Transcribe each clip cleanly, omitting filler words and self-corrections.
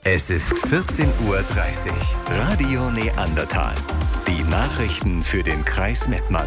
Es ist 14:30 Uhr. Radio Neandertal. Die Nachrichten für den Kreis Mettmann.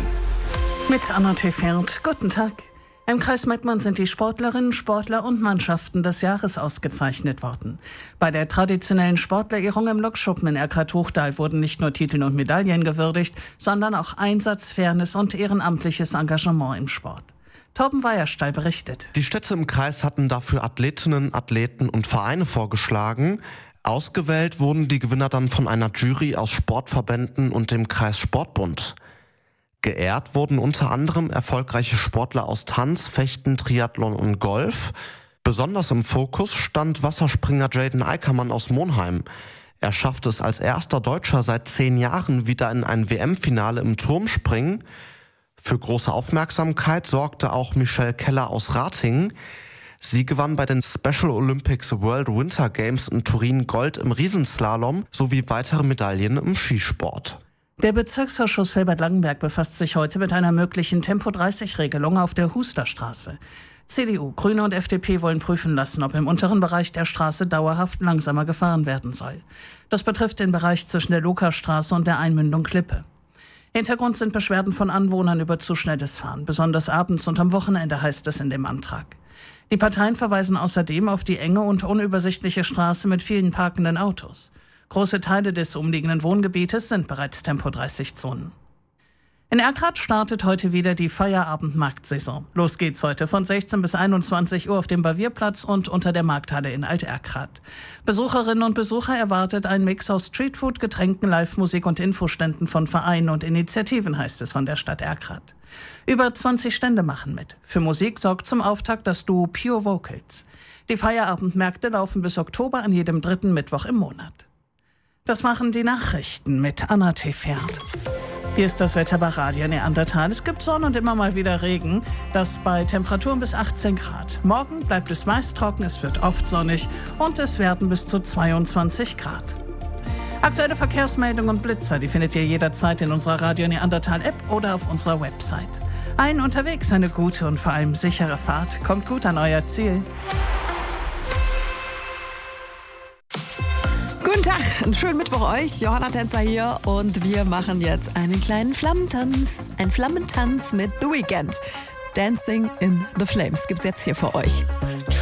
Mit Anna Tefert. Guten Tag. Im Kreis Mettmann sind die Sportlerinnen, Sportler und Mannschaften des Jahres ausgezeichnet worden. Bei der traditionellen Sportlerehrung im Lokschuppen in Erkrath-Hochdal wurden nicht nur Titel und Medaillen gewürdigt, sondern auch Einsatz, Fairness und ehrenamtliches Engagement im Sport. Torben Weierstall berichtet. Die Städte im Kreis hatten dafür Athletinnen, Athleten und Vereine vorgeschlagen. Ausgewählt wurden die Gewinner dann von einer Jury aus Sportverbänden und dem Kreissportbund. Geehrt wurden unter anderem erfolgreiche Sportler aus Tanz, Fechten, Triathlon und Golf. Besonders im Fokus stand Wasserspringer Jaden Eickermann aus Monheim. Er schaffte es als erster Deutscher seit 10 Jahren wieder in ein WM-Finale im Turmspringen. Für große Aufmerksamkeit sorgte auch Michelle Keller aus Ratingen. Sie gewann bei den Special Olympics World Winter Games in Turin Gold im Riesenslalom sowie weitere Medaillen im Skisport. Der Bezirksausschuss Vilbert-Langenberg befasst sich heute mit einer möglichen Tempo-30-Regelung auf der Husterstraße. CDU, Grüne und FDP wollen prüfen lassen, ob im unteren Bereich der Straße dauerhaft langsamer gefahren werden soll. Das betrifft den Bereich zwischen der Lukastraße und der Einmündung Klippe. Hintergrund sind Beschwerden von Anwohnern über zu schnelles Fahren, besonders abends und am Wochenende, heißt es in dem Antrag. Die Parteien verweisen außerdem auf die enge und unübersichtliche Straße mit vielen parkenden Autos. Große Teile des umliegenden Wohngebietes sind bereits Tempo-30-Zonen. In Erkrath startet heute wieder die Feierabendmarktsaison. Los geht's heute von 16 bis 21 Uhr auf dem Bavierplatz und unter der Markthalle in Alt-Erkrath. Besucherinnen und Besucher erwartet ein Mix aus Streetfood, Getränken, Live-Musik und Infoständen von Vereinen und Initiativen, heißt es von der Stadt Erkrath. Über 20 Stände machen mit. Für Musik sorgt zum Auftakt das Duo Pure Vocals. Die Feierabendmärkte laufen bis Oktober an jedem 3. Mittwoch im Monat. Das machen die Nachrichten mit Anna Tefert. Hier ist das Wetter bei Radio Neandertal. Es gibt Sonne und immer mal wieder Regen. Das bei Temperaturen bis 18 Grad. Morgen bleibt es meist trocken, es wird oft sonnig und es werden bis zu 22 Grad. Aktuelle Verkehrsmeldungen und Blitzer, die findet ihr jederzeit in unserer Radio Neandertal App oder auf unserer Website. Allen unterwegs eine gute und vor allem sichere Fahrt. Kommt gut an euer Ziel. Guten Tag, einen schönen Mittwoch euch. Johanna Tänzer hier und wir machen jetzt einen kleinen Flammentanz. Ein Flammentanz mit The Weeknd. Dancing in the Flames gibt's jetzt hier für euch.